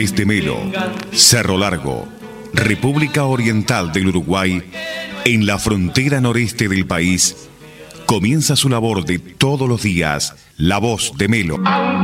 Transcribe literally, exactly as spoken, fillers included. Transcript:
Desde Melo, Cerro Largo, República Oriental del Uruguay, en la frontera noreste del país, comienza su labor de todos los días, La Voz de Melo.